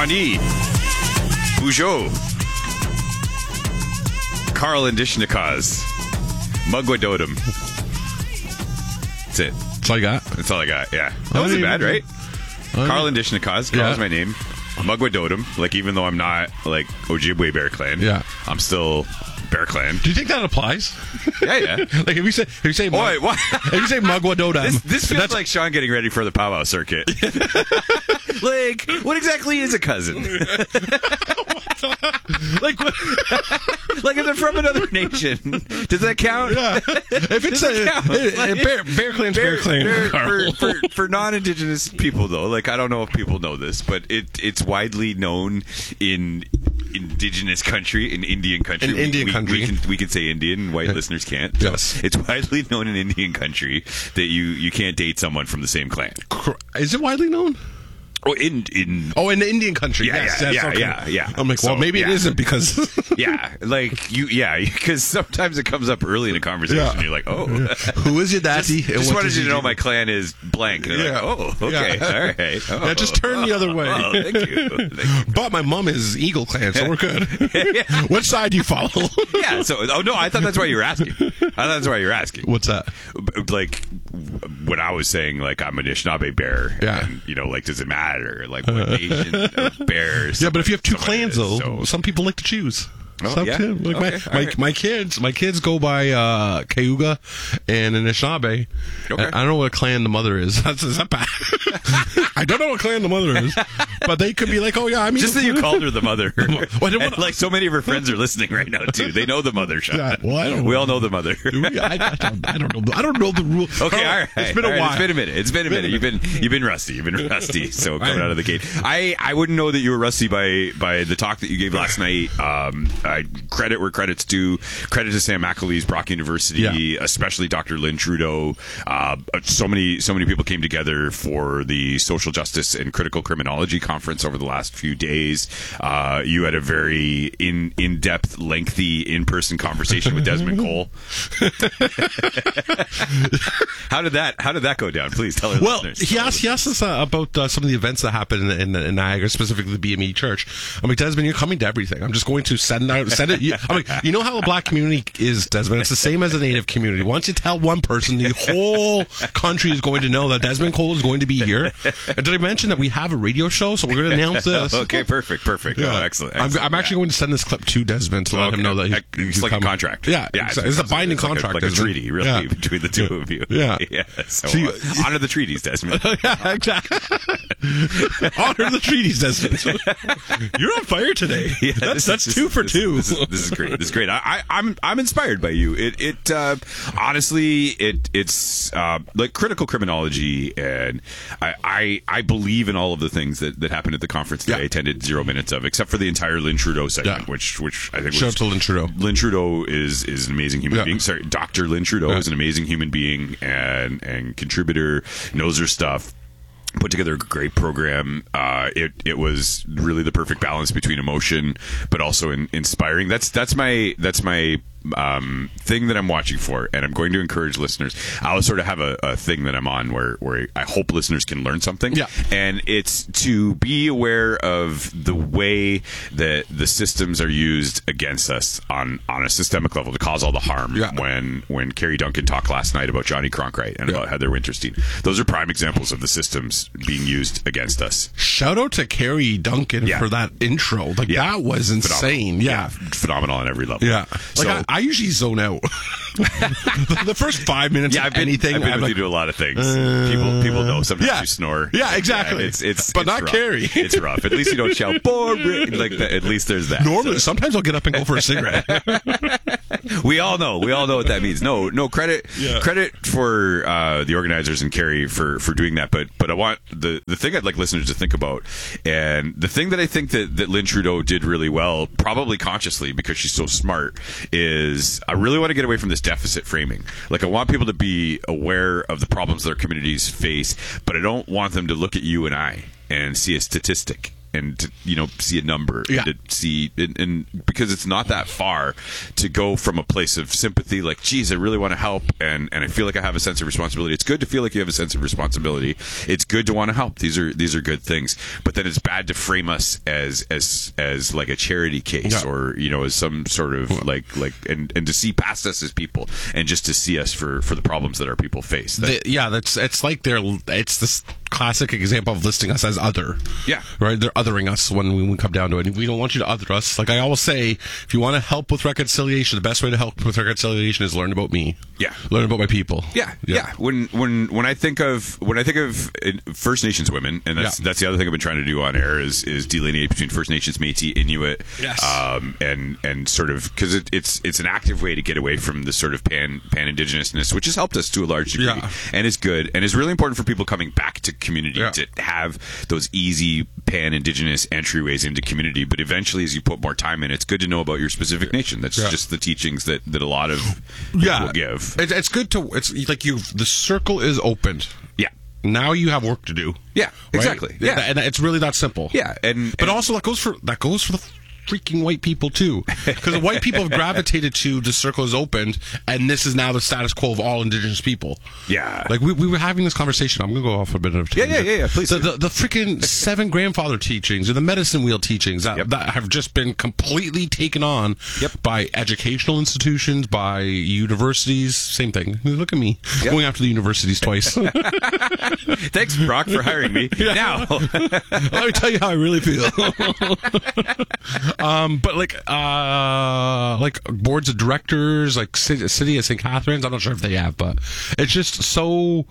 Shawnee, Bujo, Carl Indishnikaz, Mugwadotum. That's it. That's all you got? That's all I got, yeah. That wasn't bad, right? Carl Indishnikaz. Carl's my name. Mugwadotum. Like, even though I'm not, like, Ojibwe Bear Clan, I'm still Bear Clan. Do you think that applies? Yeah. Like, if you say if you say Mugwadotum. This feels like Sean getting ready for the powwow circuit. Like, what exactly is a cousin? Like if they're from another nation, does that count? Yeah. If it's Bear Clan's Bear Clan. For non-Indigenous people, though, like, I don't know if people know this, but it's widely known in Indigenous country, in Indian country. In Indian country. We can say Indian, white listeners can't. So yes. It's widely known in Indian country that you can't date someone from the same clan. Is it widely known? Oh, in the Indian country. Yeah. I'm like, well, maybe it isn't because because sometimes it comes up early in a conversation. And you're like, oh, who is your daddy? Just wanted you to know my clan is blank. And like, oh, okay, all right. Oh, yeah, just turn the other way. Oh, thank you. But my mom is Eagle Clan, so we're good. Which side do you follow? Yeah. So, I thought that's why you were asking. What's that? Like, when I was saying, like, I'm an Anishinaabe bear. Yeah. And, like, does it matter? Like, what nation of bears? Yeah, but if you have two clans, though, some people like to choose. Oh, yeah. Like my kids go by Cayuga and Anishinaabe. Okay. I don't know what clan the mother is. Is that bad? I don't know what clan the mother is, but they could be like, oh yeah, I mean, just that you called her the mother. And, like, so many of her friends are listening right now too. They know the mother, Sean. Yeah, well, I don't. We all know the mother. I don't know. I don't know the rule. Okay, all right. It's been a while. It's been a minute. You've been rusty. So coming out of the gate, I wouldn't know that you were rusty by the talk that you gave last night. Credit where credit's due. Credit to Sam McAleese, Brock University, especially Dr. Lynn Trudeau. So many people came together for the Social Justice and Critical Criminology Conference over the last few days. You had a very in-depth, lengthy, in-person conversation with Desmond Cole. How did that go down? Please tell our listeners. He asked us about some of the events that happened in Niagara, specifically the BME Church. I'm like, Desmond, you're coming to everything. I'm just going to send it. I'm like, you know how a black community is, Desmond? It's the same as a native community. Once you tell one person, the whole country is going to know that Desmond Cole is going to be here. And did I mention that we have a radio show? So we're going to announce this. Okay, perfect. Yeah. Oh, excellent. I'm actually going to send this clip to Desmond to let him know that it's like coming. A contract. Yeah. It's a binding contract. Like a treaty, really, between the two of you. Yeah. So honor the treaties, Desmond. Yeah, exactly. Honor the treaties, Desmond. You're on fire today. Yeah, that's 2 for 2. This is great. This is great. I'm inspired by you. Honestly, it's like critical criminology, and I believe in all of the things that happened at the conference that I attended 0 minutes of, except for the entire Lynn Trudeau segment, which I think shout out to Lynn Trudeau. Lynn Trudeau is an amazing human being. Sorry, Dr. Lynn Trudeau is an amazing human being and contributor, knows her stuff. Put together a great program. It was really the perfect balance between emotion, but also inspiring. That's my thing that I'm watching for, and I'm going to encourage listeners. I'll sort of have a thing that I'm on where I hope listeners can learn something. Yeah. And it's to be aware of the way that the systems are used against us on a systemic level to cause all the harm. Yeah. When Carrie Duncan talked last night about Johnny Cronkite and about Heather Winterstein, those are prime examples of the systems being used against us. Shout out to Carrie Duncan for that intro. Like, that was insane. Phenomenal on every level. Yeah. Like, I usually zone out. The first 5 minutes of anything. I've been with you to a lot of things. People know sometimes you snore. Yeah, exactly. It's but not rough. Carrie. It's rough. At least you don't shout boring like that. At least there's that. Normally, sometimes I'll get up and go for a cigarette. We all know what that means. No credit for the organizers and Carrie for doing that. But I want the thing I'd like listeners to think about, and the thing that I think that Lynn Trudeau did really well, probably consciously because she's so smart, is I really want to get away from this deficit framing. Like, I want people to be aware of the problems their communities face, but I don't want them to look at you and I and see a statistic and to, you know, see a number, Yeah. and to see, and because it's not that far to go from a place of sympathy, like, geez, I really want to help, and I feel like I have a sense of responsibility. It's good to feel like you have a sense of responsibility. It's good to want to help. These are good things. But then it's bad to frame us as like a charity case, Yeah. or, you know, as some sort of and to see past us as people, and just to see us for the problems that our people face. It's this classic example of listing us as other. Yeah. Right? They're othering us when we come down to it. We don't want you to other us. Like I always say, if you want to help with reconciliation, the best way to help with reconciliation is learn about me. Yeah. Learn about my people. Yeah. When I think of First Nations women, and that's the other thing I've been trying to do on air is delineate between First Nations, Métis, Inuit, Yes. and sort of, because it's an active way to get away from the sort of pan indigenousness, which has helped us to a large degree, and is good, and is really important for people coming back to community to have those easy pan indigenous entryways into community. But eventually, as you put more time in, it's good to know about your specific nation. That's just the teachings that a lot of people give. It's good to. It's like the circle is opened. Yeah. Now you have work to do. Yeah. Right? Exactly. Yeah. And it's really that simple. Yeah. But also that goes for the freaking white people too, because the white people have gravitated to the circle is opened, and this is now the status quo of all indigenous people. Yeah. Like we were having this conversation. I'm gonna go off a bit of tangent. Yeah. Please. The freaking 7 grandfather teachings or the medicine wheel teachings that have just been completely taken on by educational institutions, by universities. Same thing. Look at me going after the universities twice. Thanks, Brock, for hiring me. Now, let me tell you how I really feel. But like boards of directors, like city of St. Catharines, I'm not sure if they have, but it's just so.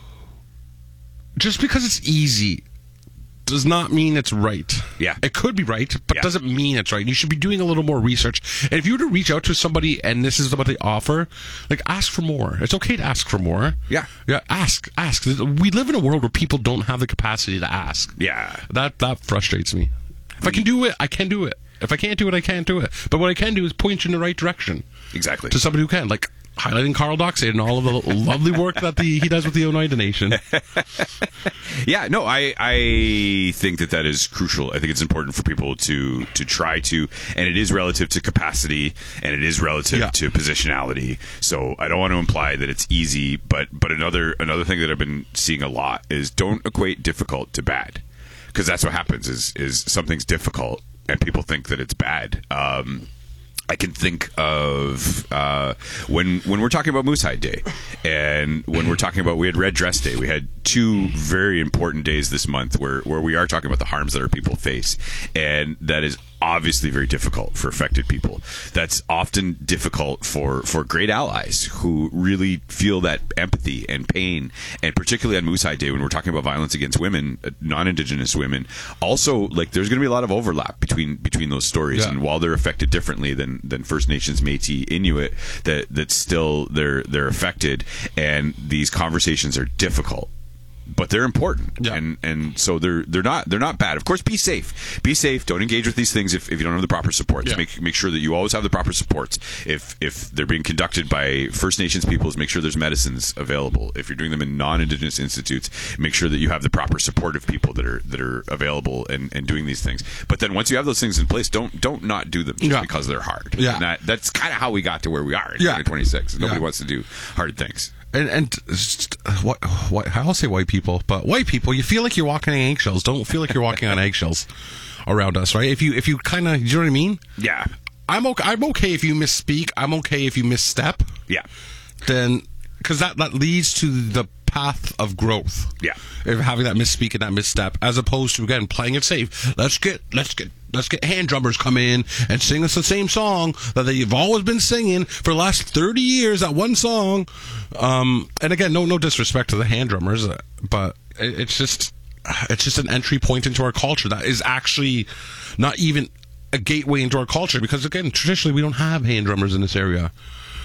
Just because it's easy does not mean it's right. Yeah. It could be right, but doesn't mean it's right. You should be doing a little more research. And if you were to reach out to somebody and this is what they offer, like, ask for more. It's okay to ask for more. Yeah. Yeah, ask. We live in a world where people don't have the capacity to ask. Yeah. That frustrates me. If I can do it, I can do it. If I can't do it, I can't do it. But what I can do is point you in the right direction. Exactly. To somebody who can. Like, highlighting Carl Doxade and all of the lovely work that he does with the Oneida Nation. Yeah, no, I think that is crucial. I think it's important for people to try to, and it is relative to capacity, and it is relative to positionality. So I don't want to imply that it's easy, but another thing that I've been seeing a lot is don't equate difficult to bad, because that's what happens is something's difficult and people think that it's bad. I can think of when we're talking about Moose Hide Day, and when we're talking about, we had Red Dress Day. We had 2 very important days this month where we are talking about the harms that our people face, and that is obviously very difficult for affected people. That's often difficult for great allies who really feel that empathy and pain, and particularly on Moose Hide Day when we're talking about violence against women, non-Indigenous women. Also, like, there's going to be a lot of overlap between those stories, and while they're affected differently than First Nations, Métis, Inuit, that still they're affected, and these conversations are difficult. But they're important, and so they're not bad. Of course, be safe. Be safe. Don't engage with these things if you don't have the proper supports. Make sure that you always have the proper supports. If they're being conducted by First Nations peoples, make sure there's medicines available. If you're doing them in non-Indigenous institutes, make sure that you have the proper supportive people that are available and doing these things. But then once you have those things in place, don't not do them just because they're hard. Yeah. And that's kind of how we got to where we are in 2026. Nobody wants to do hard things. And what I'll say white people, but white people, you feel like you're walking on eggshells. Don't feel like you're walking on eggshells around us, right? If you kind of, you know what I mean? Yeah. I'm okay if you misspeak. I'm okay if you misstep. Yeah. Then, because that leads to the path of growth. Yeah. If having that misspeak and that misstep, as opposed to, again, playing it safe. Let's get hand drummers come in and sing us the same song that they've always been singing for the last 30 years, that one song. And again, no disrespect to the hand drummers, but it's just an entry point into our culture that is actually not even a gateway into our culture, because again, traditionally we don't have hand drummers in this area.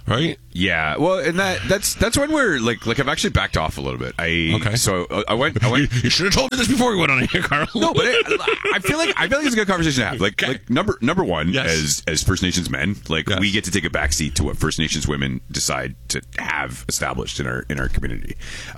right? Yeah, well, and that's when we're like I've actually backed off a little bit. So I went. You should have told me this before we went on here, Carl. No, but I feel like it's a good conversation to have. Like number one, as First Nations men, we get to take a backseat to what First Nations women decide to have established in our community.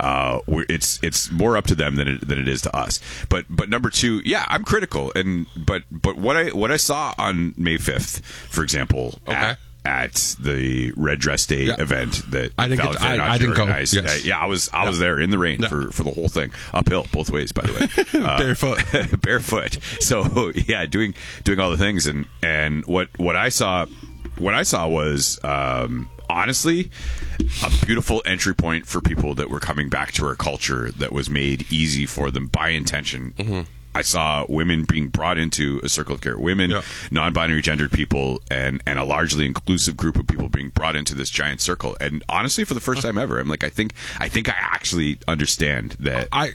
It's more up to them than it is to us. But number two, yeah, I'm critical, but what I saw on May 5th, for example, at the Red Dress Day event that I didn't go. Yes. I was there in the rain for the whole thing, uphill both ways, by the way. barefoot. So yeah, doing all the things, and what I saw was honestly a beautiful entry point for people that were coming back to our culture that was made easy for them by intention. Mm-hmm. I saw women being brought into a circle of care, women, non-binary gendered people, and a largely inclusive group of people being brought into this giant circle. And honestly, for the first time ever, I'm like, I think I actually understand that. I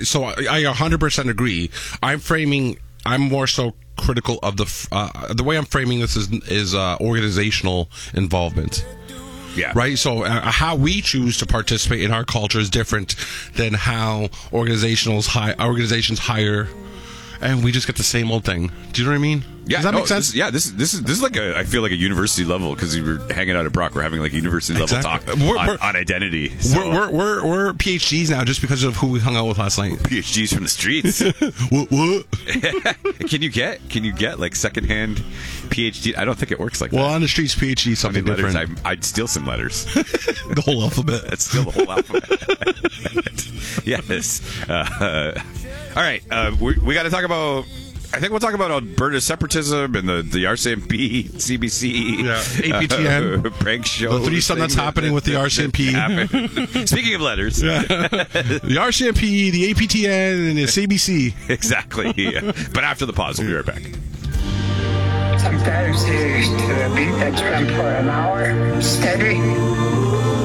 100% agree. I'm more so critical of the way I'm framing this is organizational involvement. Yeah. Right. So how we choose to participate in our culture is different than how organizations hire, and we just get the same old thing. Do you know what I mean? Yeah. Does that make sense? This is like I feel like a university level, because we were hanging out at Brock. We're having like a university level talk on identity. So. We're PhDs now just because of who we hung out with last night. PhDs from the streets. What? Can you get like secondhand PhD? I don't think it works like that. Well, on the streets, PhD is something different. I'd steal some letters. The whole alphabet. That's still the whole alphabet. Yes. All right. We got to talk about. I think we'll talk about Alberta separatism and the RCMP, CBC, APTN prank show. The threesome that's happening with the RCMP. Speaking of letters, the RCMP, the APTN, and the CBC. Exactly. Yeah. But after the pause, we'll be right back. Sometimes to the beat that's run for an hour steady.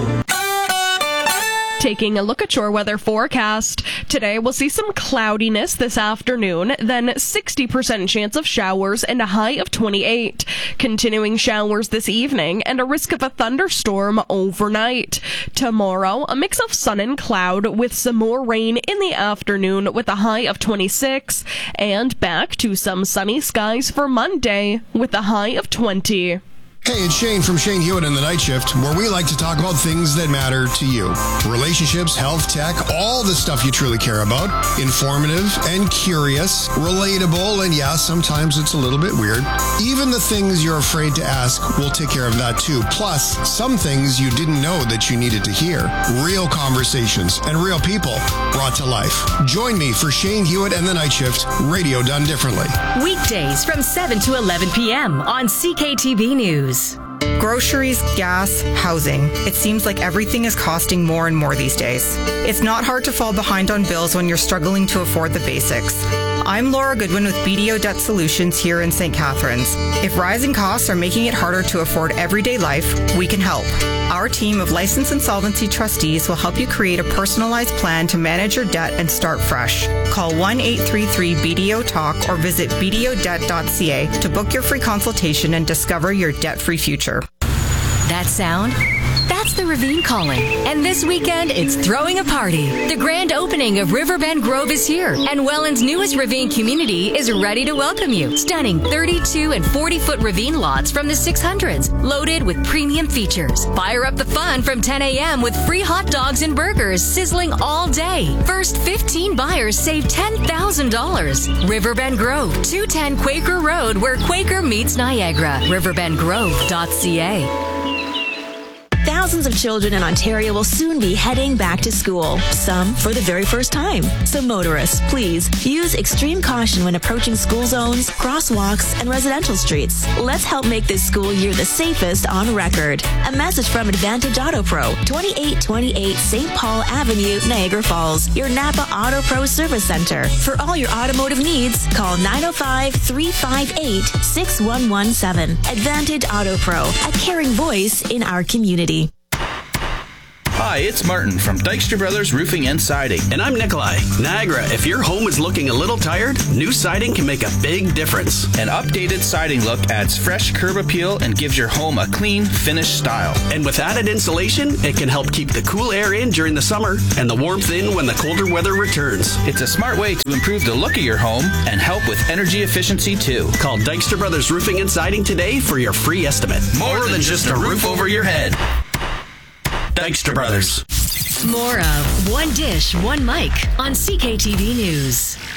Taking a look at your weather forecast. Today we'll see some cloudiness this afternoon, then 60% chance of showers and a high of 28. Continuing showers this evening and a risk of a thunderstorm overnight. Tomorrow, a mix of sun and cloud with some more rain in the afternoon with a high of 26. And back to some sunny skies for Monday with a high of 20. Hey, it's Shane from Shane Hewitt and the Night Shift, where we like to talk about things that matter to you. Relationships, health, tech, all the stuff you truly care about. Informative and curious, relatable, and yeah, sometimes it's a little bit weird. Even the things you're afraid to ask, we'll take care of that too. Plus, some things you didn't know that you needed to hear. Real conversations and real people brought to life. Join me for Shane Hewitt and the Night Shift, radio done differently. Weekdays from 7 to 11 p.m. on CKTV News. Groceries, gas, housing. It seems like everything is costing more and more these days. It's not hard to fall behind on bills when you're struggling to afford the basics. I'm Laura Goodwin with BDO Debt Solutions here in St. Catharines. If rising costs are making it harder to afford everyday life, we can help. Our team of licensed insolvency trustees will help you create a personalized plan to manage your debt and start fresh. Call 1-833-BDO-TALK or visit bdodebt.ca to book your free consultation and discover your debt-free future. That sound? That's the Ravine calling. And this weekend, it's throwing a party. The grand opening of Riverbend Grove is here, and Welland's newest Ravine community is ready to welcome you. Stunning 32 and 40-foot Ravine lots from the 600s, loaded with premium features. Fire up the fun from 10 a.m. with free hot dogs and burgers sizzling all day. First 15 buyers save $10,000. Riverbend Grove, 210 Quaker Road, where Quaker meets Niagara. riverbendgrove.ca. Thousands of children in Ontario will soon be heading back to school, some for the very first time. So motorists, please use extreme caution when approaching school zones, crosswalks, and residential streets. Let's help make this school year the safest on record. A message from Advantage Auto Pro, 2828 St. Paul Avenue, Niagara Falls, your Napa Auto Pro Service Center. For all your automotive needs, call 905-358-6117. Advantage Auto Pro, a caring voice in our community. Hi, Hi, it's Martin from Dykstra Brothers Roofing and Siding. And I'm Nikolai. Niagara, if your home is looking a little tired, new siding can make a big difference. An updated siding look adds fresh curb appeal and gives your home a clean, finished style. And with added insulation, it can help keep the cool air in during the summer and the warmth in when the colder weather returns. It's a smart way to improve the look of your home and help with energy efficiency too. Call Dykstra Brothers Roofing and Siding today for your free estimate. More than just a roof over your head. Dykstra Brothers. More of One Dish, One Mic on CKTV News.